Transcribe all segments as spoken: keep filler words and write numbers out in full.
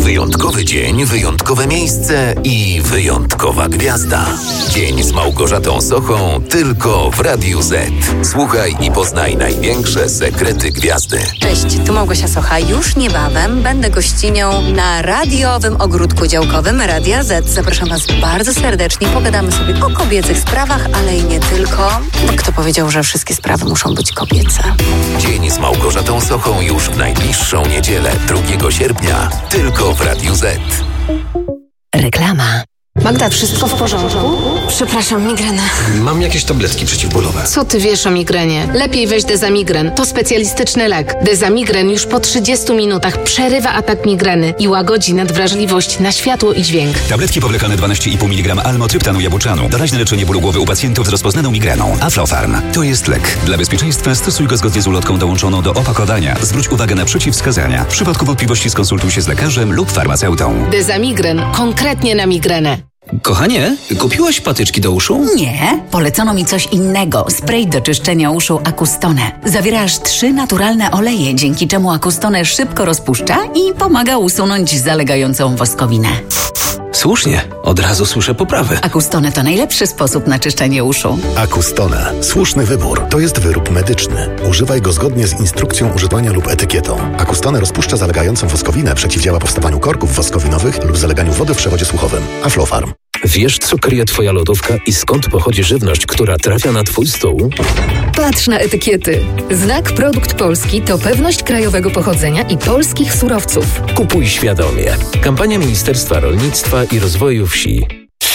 Wyjątkowy dzień, wyjątkowe miejsce i wyjątkowa gwiazda. Dzień z Małgorzatą Sochą tylko w Radiu Z. Słuchaj i poznaj największe sekrety gwiazdy. Cześć, tu Małgosia Socha. Już niebawem będę gościnią na radiowym ogródku działkowym Radia Z. Zapraszam Was bardzo serdecznie. Pogadamy sobie o kobiecych sprawach, ale i nie tylko. Kto powiedział, że wszystkie sprawy muszą być kobiece? Dzień z Małgorzatą Sochą już w najbliższą niedzielę, drugiego sierpnia. Tylko w Radiu Z. Reklama. Magda, wszystko w porządku? Przepraszam, migrena. Mam jakieś tabletki przeciwbólowe. Co ty wiesz o migrenie? Lepiej weź Dezamigren. To specjalistyczny lek. Dezamigren już po trzydziestu minutach przerywa atak migreny i łagodzi nadwrażliwość na światło i dźwięk. Tabletki powlekane dwanaście i pół miligrama almotryptanu jabłczanu. Doraźne leczenie bólu głowy u pacjentów z rozpoznaną migreną. Aflofarm. To jest lek. Dla bezpieczeństwa stosuj go zgodnie z ulotką dołączoną do opakowania. Zwróć uwagę na przeciwwskazania. W przypadku wątpliwości skonsultuj się z lekarzem lub farmaceutą. Dezamigren. Konkretnie na migrenę. Kochanie, kupiłaś patyczki do uszu? Nie, polecono mi coś innego. Spray do czyszczenia uszu Acustone. Zawiera aż trzy naturalne oleje, dzięki czemu Acustone szybko rozpuszcza i pomaga usunąć zalegającą woskowinę. Słusznie, od razu słyszę poprawy. Acustone to najlepszy sposób na czyszczenie uszu. Acustone. Słuszny wybór. To jest wyrób medyczny. Używaj go zgodnie z instrukcją używania lub etykietą. Acustone rozpuszcza zalegającą woskowinę, przeciwdziała powstawaniu korków woskowinowych lub zaleganiu wody w przewodzie słuchowym. Aflofarm. Wiesz, co kryje Twoja lodówka i skąd pochodzi żywność, która trafia na Twój stół? Patrz na etykiety. Znak Produkt Polski to pewność krajowego pochodzenia i polskich surowców. Kupuj świadomie. Kampania Ministerstwa Rolnictwa i Rozwoju Wsi.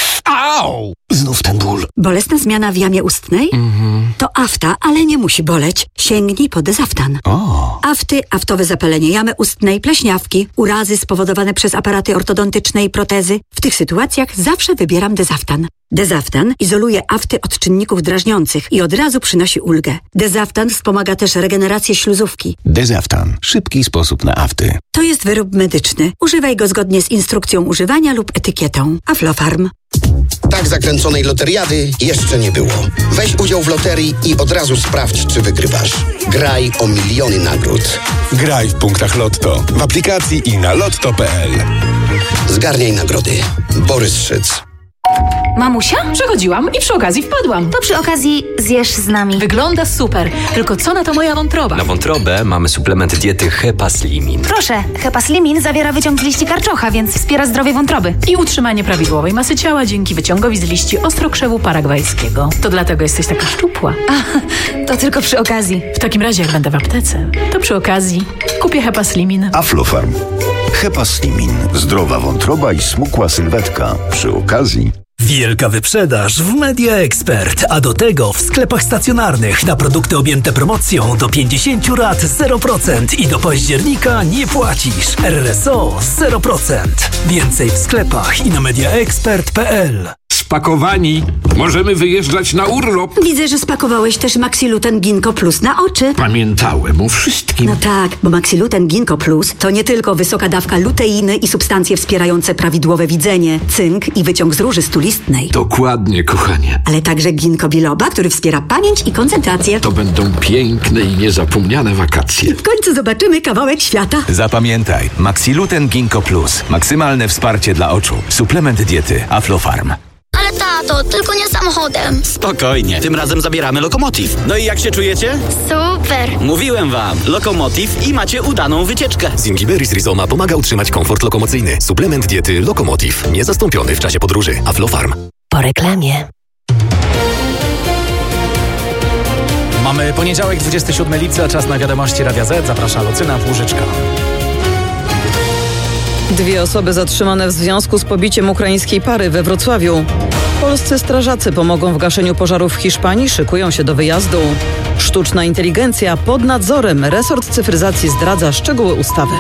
Au! Znów ten ból. Bolesna zmiana w jamie ustnej? Mhm. To afta, ale nie musi boleć. Sięgnij po Dezaftan. O. Afty, aftowe zapalenie jamy ustnej, pleśniawki, urazy spowodowane przez aparaty ortodontyczne i protezy. W tych sytuacjach zawsze wybieram Dezaftan. Dezaftan izoluje afty od czynników drażniących i od razu przynosi ulgę. Dezaftan wspomaga też regenerację śluzówki. Dezaftan. Szybki sposób na afty. To jest wyrób medyczny. Używaj go zgodnie z instrukcją używania lub etykietą. Aflofarm. Tak zakręconej loteriady jeszcze nie było. Weź udział w loterii i od razu sprawdź, czy wygrywasz. Graj o miliony nagród. Graj w punktach Lotto, w aplikacji i na lotto kropka p l. Zgarniaj nagrody. Borys Szyc. Mamusia? Przechodziłam i przy okazji wpadłam. To przy okazji zjesz z nami. Wygląda super. Tylko co na to moja wątroba? Na wątrobę mamy suplement diety Hepaslimin. Proszę, Hepaslimin zawiera wyciąg z liści karczocha, więc wspiera zdrowie wątroby. I utrzymanie prawidłowej masy ciała dzięki wyciągowi z liści ostrokrzewu paragwajskiego. To dlatego jesteś taka szczupła. A, to tylko przy okazji. W takim razie, jak będę w aptece, to przy okazji kupię Hepaslimin. Aflofarm. Hepaslimin. Zdrowa wątroba i smukła sylwetka. Przy okazji... Wielka wyprzedaż w Media Expert, a do tego w sklepach stacjonarnych na produkty objęte promocją do pięćdziesiąt rat zero procent i do października nie płacisz. R R S O zero procent. Więcej w sklepach i na mediaexpert kropka p l. Spakowani. Możemy wyjeżdżać na urlop. Widzę, że spakowałeś też Maxiluten Ginkgo Plus na oczy. Pamiętałem o wszystkim. No tak, bo Maxiluten Ginkgo Plus to nie tylko wysoka dawka luteiny i substancje wspierające prawidłowe widzenie, cynk i wyciąg z róży stulistnej. Dokładnie, kochanie. Ale także ginkgo biloba, który wspiera pamięć i koncentrację. To będą piękne i niezapomniane wakacje. I w końcu zobaczymy kawałek świata. Zapamiętaj, Maxiluten Ginkgo Plus. Maksymalne wsparcie dla oczu. Suplement diety Aflofarm. Ale tato, tylko nie samochodem. Spokojnie, tym razem zabieramy Lokomotiv. No i jak się czujecie? Super. Mówiłem wam, Lokomotiv i macie udaną wycieczkę. Zingiberis Rizoma pomaga utrzymać komfort lokomocyjny. Suplement diety Lokomotiv. Niezastąpiony w czasie podróży. Aflofarm. Po reklamie. Mamy poniedziałek, dwudziestego siódmego lipca, czas na wiadomości Radia Z. Zaprasza Lucyna Płużyczka. Dwie osoby zatrzymane w związku z pobiciem ukraińskiej pary we Wrocławiu. Polscy strażacy pomogą w gaszeniu pożarów w Hiszpanii, szykują się do wyjazdu. Sztuczna inteligencja pod nadzorem. Resort cyfryzacji zdradza szczegóły ustawy.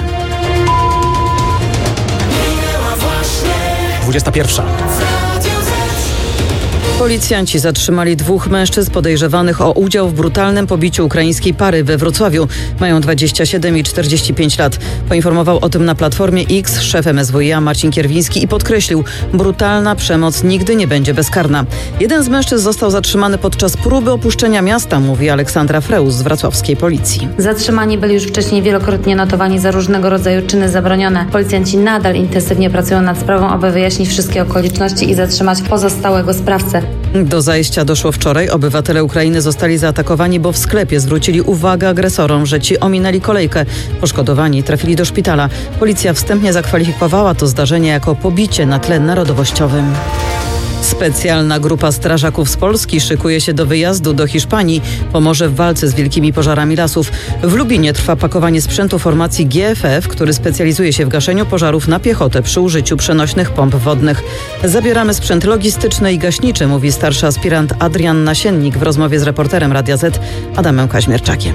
dwudziesta pierwsza. Policjanci zatrzymali dwóch mężczyzn podejrzewanych o udział w brutalnym pobiciu ukraińskiej pary we Wrocławiu. Mają dwadzieścia siedem i czterdzieści pięć lat. Poinformował o tym na Platformie X szef M S W iA Marcin Kierwiński i podkreślił, brutalna przemoc nigdy nie będzie bezkarna. Jeden z mężczyzn został zatrzymany podczas próby opuszczenia miasta, mówi Aleksandra Freus z wrocławskiej policji. Zatrzymani byli już wcześniej wielokrotnie notowani za różnego rodzaju czyny zabronione. Policjanci nadal intensywnie pracują nad sprawą, aby wyjaśnić wszystkie okoliczności i zatrzymać pozostałego sprawcę. Do zajścia doszło wczoraj. Obywatele Ukrainy zostali zaatakowani, bo w sklepie zwrócili uwagę agresorom, że ci ominęli kolejkę. Poszkodowani trafili do szpitala. Policja wstępnie zakwalifikowała to zdarzenie jako pobicie na tle narodowościowym. Specjalna grupa strażaków z Polski szykuje się do wyjazdu do Hiszpanii. Pomoże w walce z wielkimi pożarami lasów. W Lubinie trwa pakowanie sprzętu formacji G F F, który specjalizuje się w gaszeniu pożarów na piechotę przy użyciu przenośnych pomp wodnych. Zabieramy sprzęt logistyczny i gaśniczy, mówi starszy aspirant Adrian Nasiennik w rozmowie z reporterem Radia Z Adamem Kaźmierczakiem.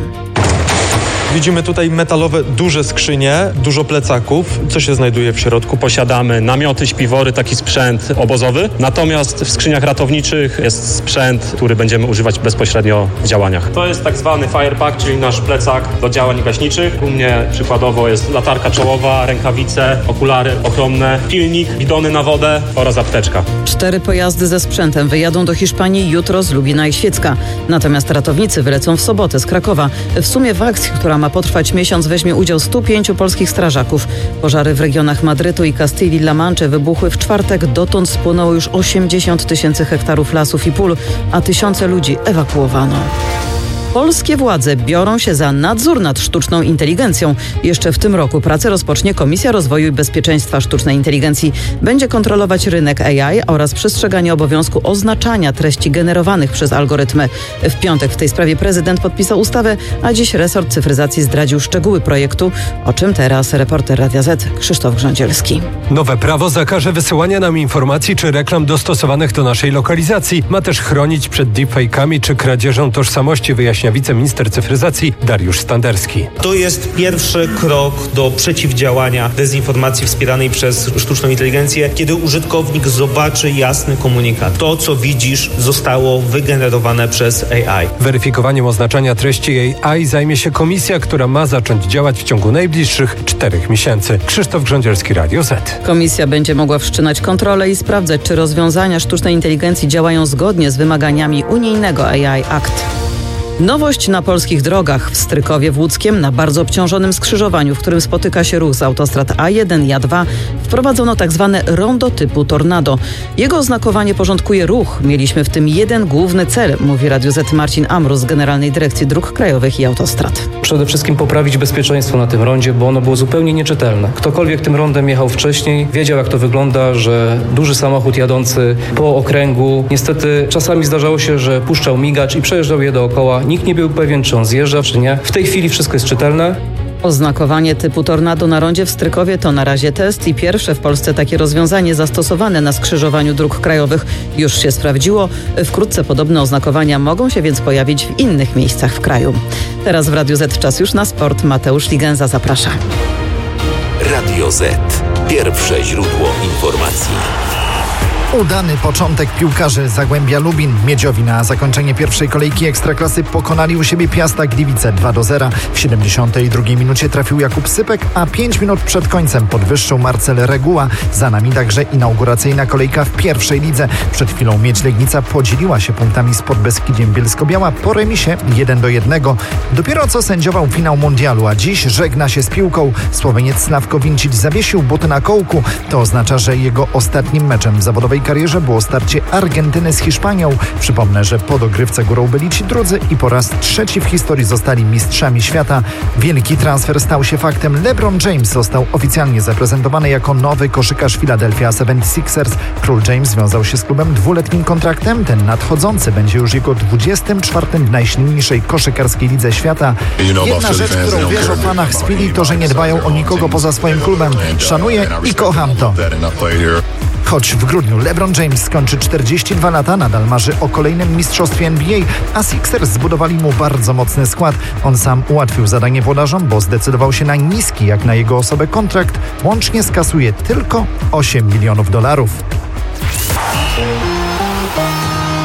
Widzimy tutaj metalowe duże skrzynie, dużo plecaków. Co się znajduje w środku? Posiadamy namioty, śpiwory, taki sprzęt obozowy. Natomiast w skrzyniach ratowniczych jest sprzęt, który będziemy używać bezpośrednio w działaniach. To jest tak zwany firepack, czyli nasz plecak do działań gaśniczych. U mnie przykładowo jest latarka czołowa, rękawice, okulary ochronne, pilnik, bidony na wodę oraz apteczka. Cztery pojazdy ze sprzętem wyjadą do Hiszpanii jutro z Lubina i Świecka. Natomiast ratownicy wylecą w sobotę z Krakowa. W sumie w akcji, która ma potrwać miesiąc, weźmie udział stu pięciu polskich strażaków. Pożary w regionach Madrytu i Castilla-La Mancha wybuchły w czwartek. Dotąd spłonęło już osiemdziesiąt tysięcy hektarów lasów i pól, a tysiące ludzi ewakuowano. Polskie władze biorą się za nadzór nad sztuczną inteligencją. Jeszcze w tym roku pracę rozpocznie Komisja Rozwoju i Bezpieczeństwa Sztucznej Inteligencji. Będzie kontrolować rynek A I oraz przestrzeganie obowiązku oznaczania treści generowanych przez algorytmy. W piątek w tej sprawie prezydent podpisał ustawę, a dziś resort cyfryzacji zdradził szczegóły projektu. O czym teraz reporter Radia Z Krzysztof Grządzielski. Nowe prawo zakaże wysyłania nam informacji czy reklam dostosowanych do naszej lokalizacji. Ma też chronić przed deepfake'ami czy kradzieżą tożsamości, wyjaśnia wiceminister cyfryzacji Dariusz Standerski. To jest pierwszy krok do przeciwdziałania dezinformacji wspieranej przez sztuczną inteligencję, kiedy użytkownik zobaczy jasny komunikat. To, co widzisz, zostało wygenerowane przez A I. Weryfikowaniem oznaczania treści A I zajmie się komisja, która ma zacząć działać w ciągu najbliższych czterech miesięcy. Krzysztof Grządzielski, Radio Z. Komisja będzie mogła wszczynać kontrolę i sprawdzać, czy rozwiązania sztucznej inteligencji działają zgodnie z wymaganiami unijnego A I Act. Nowość na polskich drogach. W Strykowie w Łódzkiem na bardzo obciążonym skrzyżowaniu, w którym spotyka się ruch z autostrad A jeden i A dwa, wprowadzono tak zwane rondo typu Tornado. Jego oznakowanie porządkuje ruch. Mieliśmy w tym jeden główny cel, mówi Radiu Z Marcin Amrus z Generalnej Dyrekcji Dróg Krajowych i Autostrad. Przede wszystkim poprawić bezpieczeństwo na tym rondzie, bo ono było zupełnie nieczytelne. Ktokolwiek tym rondem jechał wcześniej, wiedział, jak to wygląda, że duży samochód jadący po okręgu, niestety czasami zdarzało się, że puszczał migacz i przejeżdżał je dookoła. Nikt nie był pewien, czy on zjeżdża, czy nie. W tej chwili wszystko jest czytelne. Oznakowanie typu Tornado na rondzie w Strykowie to na razie test i pierwsze w Polsce takie rozwiązanie zastosowane na skrzyżowaniu dróg krajowych już się sprawdziło. Wkrótce podobne oznakowania mogą się więc pojawić w innych miejscach w kraju. Teraz w Radiu Z czas już na sport. Mateusz Ligenza zaprasza. Radio Z. Pierwsze źródło informacji. Udany początek piłkarzy Zagłębia Lubin. Miedziowi na zakończenie pierwszej kolejki Ekstraklasy pokonali u siebie Piasta Gliwice dwa do zera. W siedemdziesiątej drugiej minucie trafił Jakub Sypek, a pięć minut przed końcem podwyższył Marcel Reguła. Za nami także inauguracyjna kolejka w pierwszej lidze. Przed chwilą Miedź Legnica podzieliła się punktami z Podbeskidziem Bielsko-Biała po remisie jeden do jednego. Dopiero co sędziował finał mundialu, a dziś żegna się z piłką. Słoweniec Sławko Vincic zawiesił buty na kołku. To oznacza, że jego ostatnim meczem w zawodowej karierze było starcie Argentyny z Hiszpanią. Przypomnę, że po dogrywce górą byli ci drudzy i po raz trzeci w historii zostali mistrzami świata. Wielki transfer stał się faktem. LeBron James został oficjalnie zaprezentowany jako nowy koszykarz Philadelphia seventy-sixers. Król James związał się z klubem dwuletnim kontraktem. Ten nadchodzący będzie już jego dwudziestym czwartym w najsilniejszej koszykarskiej lidze świata. Jedna rzecz, którą wiesz o fanach z Philly, to, że nie dbają o nikogo poza swoim klubem. Szanuję i kocham to. Choć w grudniu LeBron James skończy czterdzieści dwa lata, nadal marzy o kolejnym mistrzostwie N B A, a Sixers zbudowali mu bardzo mocny skład. On sam ułatwił zadanie włodarzom, bo zdecydował się na niski jak na jego osobę kontrakt. Łącznie skasuje tylko osiem milionów dolarów.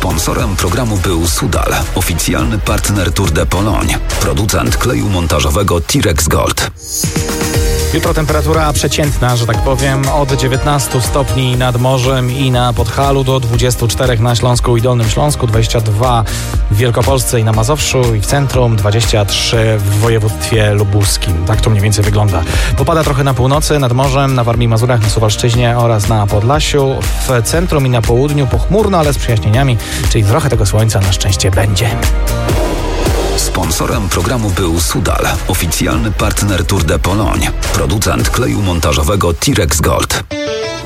Sponsorem programu był Sudal, oficjalny partner Tour de Pologne, producent kleju montażowego T-Rex Gold. Jutro temperatura przeciętna, że tak powiem, od dziewiętnastu stopni nad morzem i na Podhalu do dwudziestu czterech na Śląsku i Dolnym Śląsku, dwadzieścia dwa w Wielkopolsce i na Mazowszu i w centrum, dwadzieścia trzy w województwie lubuskim. Tak to mniej więcej wygląda. Popada trochę na północy, nad morzem, na Warmii i Mazurach, na Suwalszczyźnie oraz na Podlasiu. W centrum i na południu pochmurno, ale z przejaśnieniami, czyli trochę tego słońca na szczęście będzie. Sponsorem programu był Sudal, oficjalny partner Tour de Pologne, producent kleju montażowego T-Rex Gold.